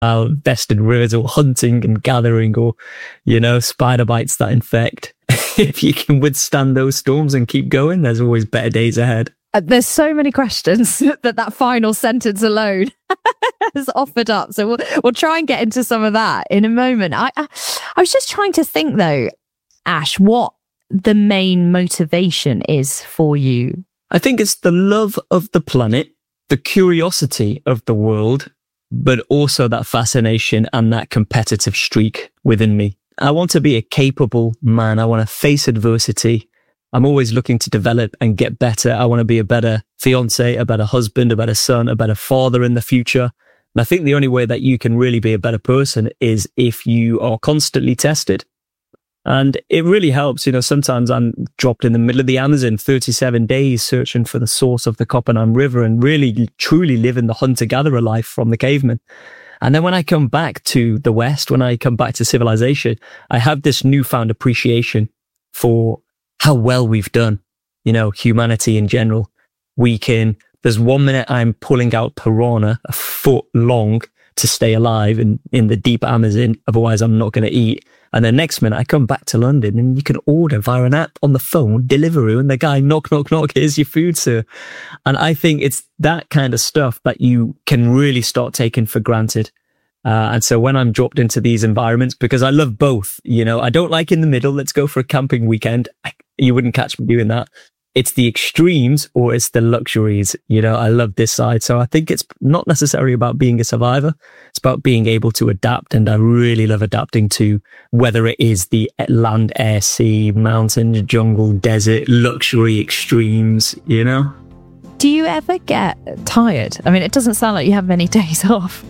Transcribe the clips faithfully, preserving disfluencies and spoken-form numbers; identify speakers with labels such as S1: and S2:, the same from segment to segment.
S1: I'll invest in rivers or hunting and gathering or, you know, spider bites that infect. If you can withstand those storms and keep going, there's always better days ahead.
S2: Uh, there's so many questions that that final sentence alone has offered up. So we'll, we'll try and get into some of that in a moment. I, I, I was just trying to think though, Ash, what the main motivation is for you.
S1: I think it's the love of the planet, the curiosity of the world, but also that fascination and that competitive streak within me. I want to be a capable man. I want to face adversity. I'm always looking to develop and get better. I want to be a better fiance, a better husband, a better son, a better father in the future. And I think the only way that you can really be a better person is if you are constantly tested. And it really helps. You know, sometimes I'm dropped in the middle of the Amazon, thirty-seven days searching for the source of the Kopanam River and really, truly living the hunter-gatherer life from the caveman. And then when I come back to the West, when I come back to civilization, I have this newfound appreciation for how well we've done, you know, humanity in general. We can, there's one minute I'm pulling out piranha a foot long to stay alive in, in the deep Amazon. Otherwise, I'm not going to eat. And the next minute I come back to London and you can order via an app on the phone, Deliveroo, and the guy knock, knock, knock, here's your food, sir. And I think it's that kind of stuff that you can really start taking for granted. Uh, and so when I'm dropped into these environments, because I love both, you know, I don't like in the middle, let's go for a camping weekend. I, you wouldn't catch me doing that. It's the extremes or it's the luxuries. You know, I love this side. So I think it's not necessarily about being a survivor. It's about being able to adapt. And I really love adapting to whether it is the land, air, sea, mountain, jungle, desert, luxury extremes, you know?
S2: Do you ever get tired? I mean, it doesn't sound like you have many days off.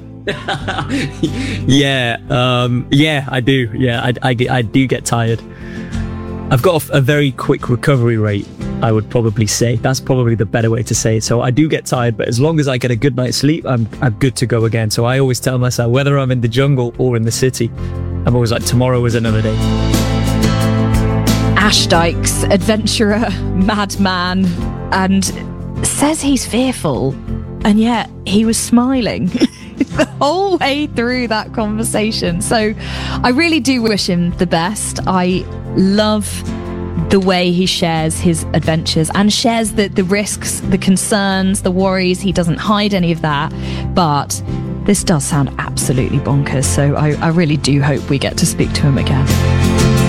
S1: yeah, um, yeah, I do. Yeah, I, I, I do get tired. I've got a, a very quick recovery rate, I would probably say. That's probably the better way to say it. So I do get tired, but as long as I get a good night's sleep, I'm I'm good to go again. So I always tell myself, whether I'm in the jungle or in the city, I'm always like, tomorrow is another day.
S2: Ash Dykes, adventurer, madman, and says he's fearful, and yet he was smiling the whole way through that conversation. So I really do wish him the best. I love the way he shares his adventures and shares the, the risks, the concerns, the worries. He doesn't hide any of that. But this does sound absolutely bonkers. So I, I really do hope we get to speak to him again.